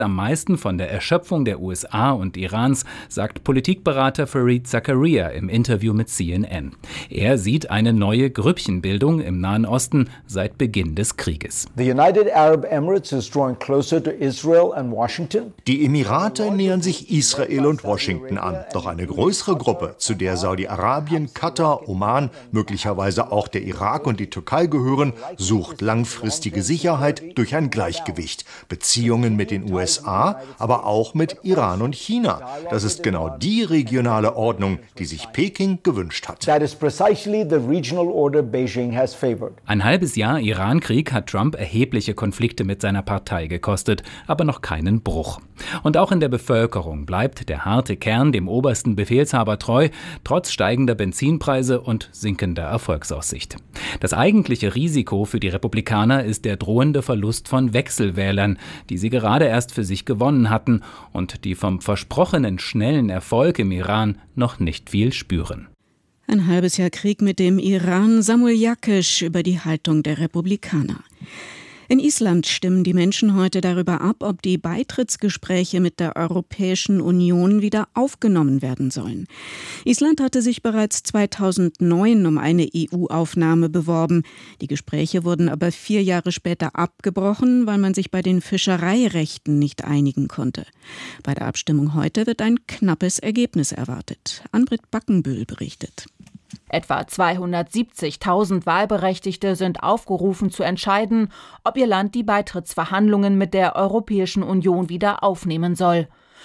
am meisten von der Erschöpfung der USA und Irans, sagt Politikberater Fareed Zakaria im Interview mit CNN. Er sieht eine neue Grüppchenbildung im Nahen Osten seit Beginn des Krieges. The United Arab Emirates is drawing closer to Israel and Washington. Die Emirate nähern sich Israel und Washington an. Doch eine größere Gruppe, zu der Saudi-Arabien, Katar, Oman, möglicherweise auch der Irak und die Türkei gehören, sucht langfristige Sicherheit durch ein Gleichgewicht. Beziehungen mit den USA, aber auch mit Iran und China. Das ist genau die regionale Ordnung, die sich Peking gewünscht hat. That is precisely the regional order Beijing has favored. Ein halbes Jahr Iran-Krieg hat Trump erhebliche Konflikte mit seiner Partei gekostet, aber noch keinen Bruch. Und auch in der Bevölkerung bleibt der harte Kern dem obersten Befehlshaber treu, trotz steigender Benzinpreise und sinkender Erfolgsaussicht. Das eigentliche Risiko für die Republikaner ist der drohende Verlust von Wechselwählern, die sie gerade erst für sich gewonnen hatten und die vom versprochenen schnellen Erfolg im Iran noch nicht viel spüren. Ein halbes Jahr Krieg mit dem Iran, Samuel Jakisch über die Haltung der Republikaner. In Island stimmen die Menschen heute darüber ab, ob die Beitrittsgespräche mit der Europäischen Union wieder aufgenommen werden sollen. Island hatte sich bereits 2009 um eine EU-Aufnahme beworben. Die Gespräche wurden aber 4 Jahre später abgebrochen, weil man sich bei den Fischereirechten nicht einigen konnte. Bei der Abstimmung heute wird ein knappes Ergebnis erwartet. Ann-Britt Backenbühl berichtet. Etwa 270.000 Wahlberechtigte sind aufgerufen zu entscheiden, ob ihr Land die Beitrittsverhandlungen mit der Europäischen Union wieder aufnehmen soll.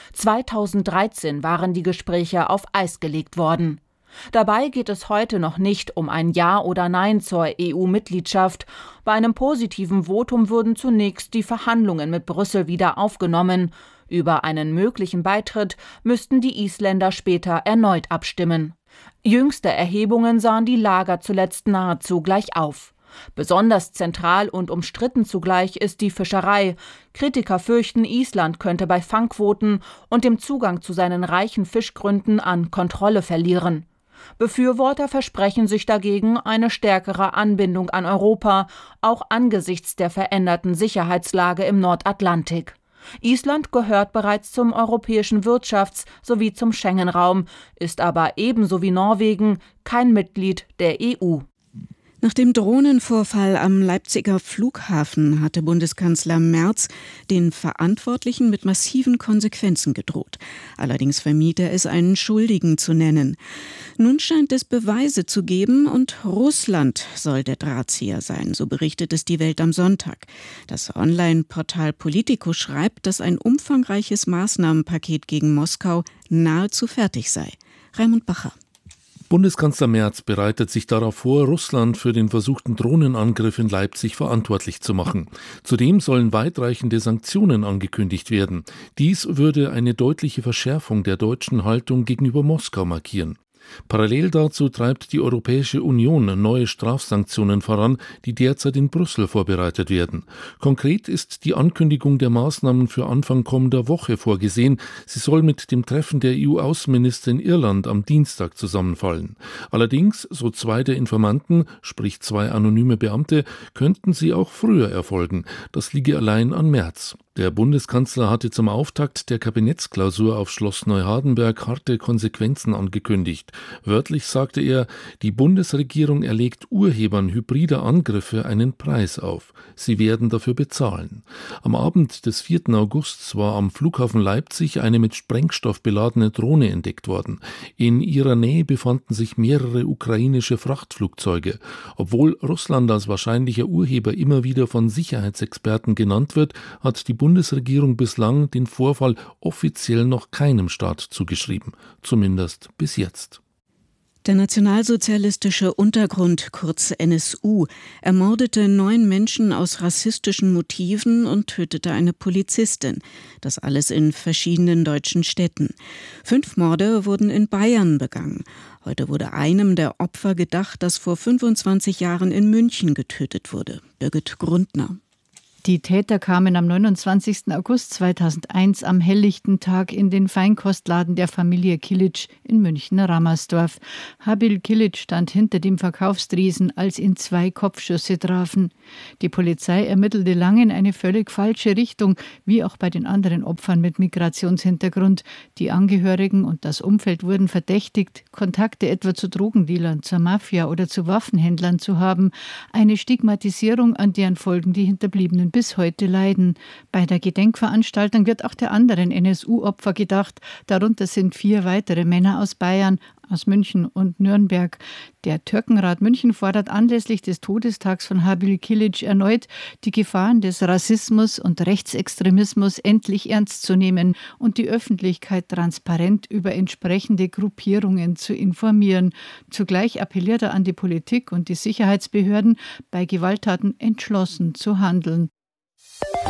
2013 waren die Gespräche auf Eis gelegt worden. Dabei geht es heute noch nicht um ein Ja oder Nein zur EU-Mitgliedschaft. Bei einem positiven Votum würden zunächst die Verhandlungen mit Brüssel wieder aufgenommen. Über einen möglichen Beitritt müssten die Isländer später erneut abstimmen. Jüngste Erhebungen sahen die Lager zuletzt nahezu gleich auf. Besonders zentral und umstritten zugleich ist die Fischerei. Kritiker fürchten, Island könnte bei Fangquoten und dem Zugang zu seinen reichen Fischgründen an Kontrolle verlieren. Befürworter versprechen sich dagegen eine stärkere Anbindung an Europa, auch angesichts der veränderten Sicherheitslage im Nordatlantik. Island gehört bereits zum europäischen Wirtschafts- sowie zum Schengen-Raum, ist aber ebenso wie Norwegen kein Mitglied der EU. Nach dem Drohnenvorfall am Leipziger Flughafen hatte Bundeskanzler Merz den Verantwortlichen mit massiven Konsequenzen gedroht. Allerdings vermied er es, einen Schuldigen zu nennen. Nun scheint es Beweise zu geben und Russland soll der Drahtzieher sein, so berichtet es die Welt am Sonntag. Das Online-Portal Politico schreibt, dass ein umfangreiches Maßnahmenpaket gegen Moskau nahezu fertig sei. Raimund Bacher. Bundeskanzler Merz bereitet sich darauf vor, Russland für den versuchten Drohnenangriff in Leipzig verantwortlich zu machen. Zudem sollen weitreichende Sanktionen angekündigt werden. Dies würde eine deutliche Verschärfung der deutschen Haltung gegenüber Moskau markieren. Parallel dazu treibt die Europäische Union neue Strafsanktionen voran, die derzeit in Brüssel vorbereitet werden. Konkret ist die Ankündigung der Maßnahmen für Anfang kommender Woche vorgesehen. Sie soll mit dem Treffen der EU-Außenminister in Irland am Dienstag zusammenfallen. Allerdings, so zwei der Informanten, sprich 2 anonyme Beamte, könnten sie auch früher erfolgen. Das liege allein an Merz. Der Bundeskanzler hatte zum Auftakt der Kabinettsklausur auf Schloss Neuhardenberg harte Konsequenzen angekündigt. Wörtlich sagte er, die Bundesregierung erlegt Urhebern hybrider Angriffe einen Preis auf. Sie werden dafür bezahlen. Am Abend des 4. August war am Flughafen Leipzig eine mit Sprengstoff beladene Drohne entdeckt worden. In ihrer Nähe befanden sich mehrere ukrainische Frachtflugzeuge. Obwohl Russland als wahrscheinlicher Urheber immer wieder von Sicherheitsexperten genannt wird, hat die Bundesregierung bislang den Vorfall offiziell noch keinem Staat zugeschrieben, zumindest bis jetzt. Der nationalsozialistische Untergrund, kurz NSU, ermordete 9 Menschen aus rassistischen Motiven und tötete eine Polizistin. Das alles in verschiedenen deutschen Städten. 5 Morde wurden in Bayern begangen. Heute wurde einem der Opfer gedacht, das vor 25 Jahren in München getötet wurde. Birgit Grundner. Die Täter kamen am 29. August 2001 am helllichten Tag in den Feinkostladen der Familie Kilic in München-Rammersdorf. Habil Kilic stand hinter dem Verkaufstresen, als ihn 2 Kopfschüsse trafen. Die Polizei ermittelte lange in eine völlig falsche Richtung, wie auch bei den anderen Opfern mit Migrationshintergrund. Die Angehörigen und das Umfeld wurden verdächtigt, Kontakte etwa zu Drogendealern, zur Mafia oder zu Waffenhändlern zu haben. Eine Stigmatisierung, an deren Folgen die Hinterbliebenen bis heute leiden. Bei der Gedenkveranstaltung wird auch der anderen NSU-Opfer gedacht. Darunter sind 4 weitere Männer aus Bayern, aus München und Nürnberg. Der Türkenrat München fordert anlässlich des Todestags von Habil Kilic erneut, die Gefahren des Rassismus und Rechtsextremismus endlich ernst zu nehmen und die Öffentlichkeit transparent über entsprechende Gruppierungen zu informieren. Zugleich appelliert er an die Politik und die Sicherheitsbehörden, bei Gewalttaten entschlossen zu handeln.